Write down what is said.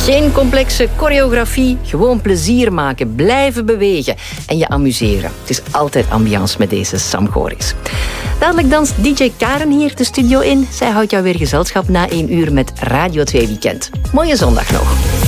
Geen complexe choreografie, gewoon plezier maken, blijven bewegen en je amuseren. Het is altijd ambiance met deze Sam Goris. Dadelijk danst DJ Karen hier de studio in. Zij houdt jou weer gezelschap na 1 uur met Radio 2 Weekend. Mooie zondag nog.